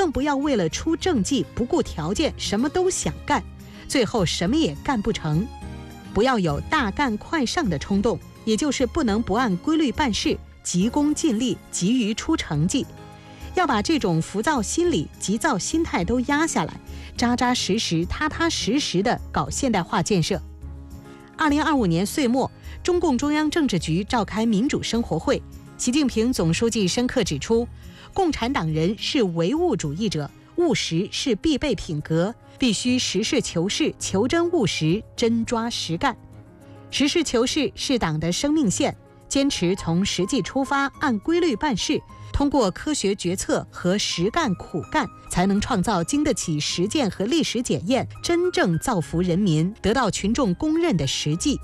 更不要为了出政绩不顾条件什么都想干，最后什么也干不成。不要有大干快上的冲动，也就是不能不按规律办事，急功近利，急于出成绩。要把这种浮躁心理、急躁心态都压下来，扎扎实实、踏踏实实地搞现代化建设。2025年岁末，中共中央政治局召开民主生活会，习近平总书记深刻指出，共产党人是唯物主义者，务实是必备品格，必须实事求是、求真务实、真抓实干。实事求是是党的生命线，坚持从实际出发，按规律办事，通过科学决策和实干苦干，才能创造经得起实践和历史检验，真正造福人民，得到群众公认的实际。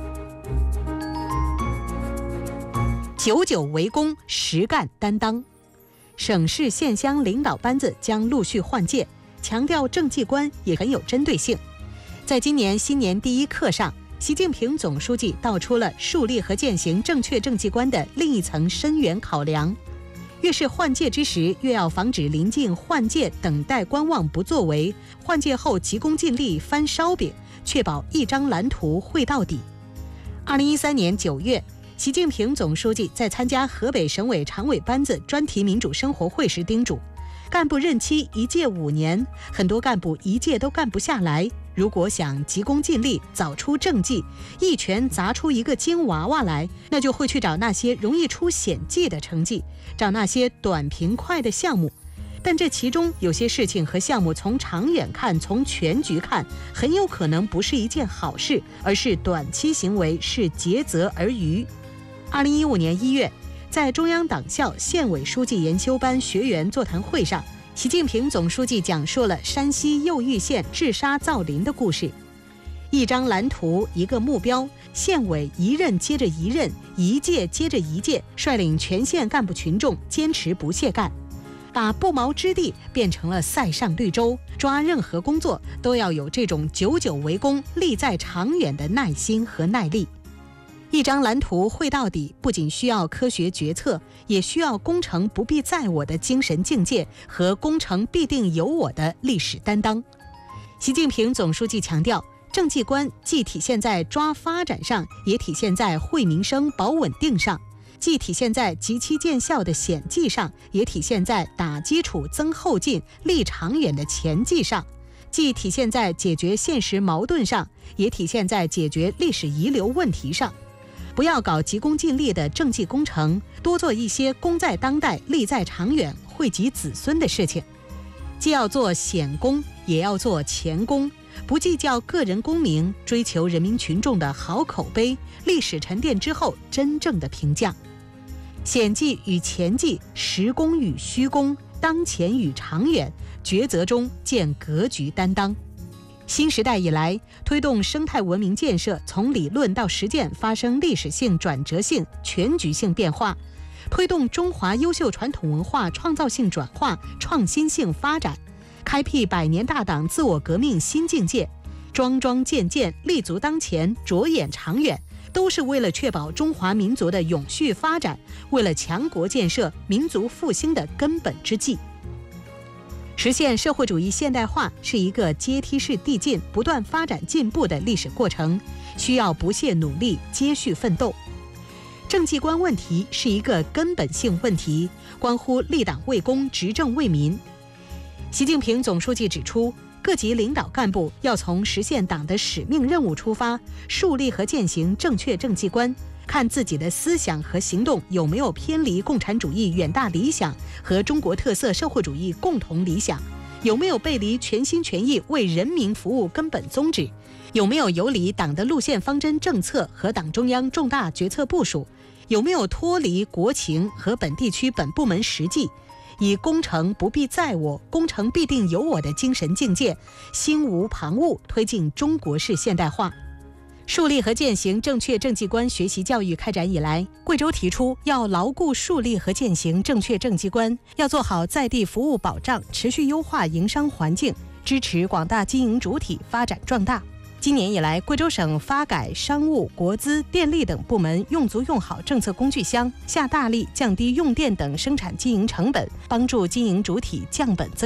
久久为功，实干担当。省市县乡领导班子将陆续换届，强调政绩观也很有针对性。在今年新年第一课上，习近平总书记道出了树立和践行正确政绩观的另一层深远考量。越是换届之时，越要防止临近换届等待观望不作为，换届后急功近利翻烧饼，确保一张蓝图绘到底。2013年9月，习近平总书记在参加河北省委常委班子专题民主生活会时叮嘱，干部任期一届5年，很多干部一届都干不下来，如果想急功近利，早出政绩，一拳砸出一个金娃娃来，那就会去找那些容易出险绩的成绩，找那些短平快的项目。但这其中有些事情和项目从长远看，从全局看，很有可能不是一件好事，而是短期行为，是竭泽而渔。2015年1月，在中央党校县委书记研修班学员座谈会上，习近平总书记讲述了山西右玉县治沙造林的故事。一张蓝图，一个目标，县委一任接着一任，一届接着一届，率领全县干部群众坚持不懈干，把不毛之地变成了塞上绿洲。抓任何工作都要有这种久久为功、利在长远的耐心和耐力。一张蓝图绘到底，不仅需要科学决策，也需要功成不必在我的精神境界和功成必定有我的历史担当。习近平总书记强调，政绩观既体现在抓发展上，也体现在惠民生、保稳定上；既体现在急期见效的险绩上，也体现在打基础、增后劲、立长远的前绩上；既体现在解决现实矛盾上，也体现在解决历史遗留问题上。不要搞急功近利的政绩工程，多做一些功在当代、利在长远、惠及子孙的事情。既要做显功，也要做前功，不计较个人功名，追求人民群众的好口碑，历史沉淀之后真正的评价。险绩与前绩，实功与虚功，当前与长远，抉择中见格局担当。新时代以来，推动生态文明建设从理论到实践发生历史性、转折性、全局性变化，推动中华优秀传统文化创造性转化、创新性发展，开辟100年大党自我革命新境界，桩桩件件立足当前，着眼长远，都是为了确保中华民族的永续发展，为了强国建设、民族复兴的根本之计。实现社会主义现代化是一个阶梯式递进、不断发展进步的历史过程，需要不懈努力、接续奋斗。政绩观问题是一个根本性问题，关乎立党为公、执政为民。习近平总书记指出，各级领导干部要从实现党的使命任务出发，树立和践行正确政绩观，看自己的思想和行动有没有偏离共产主义远大理想和中国特色社会主义共同理想，有没有背离全心全意为人民服务根本宗旨，有没有游离党的路线方针政策和党中央重大决策部署，有没有脱离国情和本地区本部门实际，以功成不必在我、功成必定有我的精神境界，心无旁骛，推进中国式现代化。树立和践行正确政绩观学习教育开展以来，贵州提出要牢固树立和践行正确政绩观，要做好在地服务保障，持续优化营商环境，支持广大经营主体发展壮大。今年以来，贵州省发改、商务、国资、电力等部门用足用好政策工具箱，下大力降低用电等生产经营成本，帮助经营主体降本增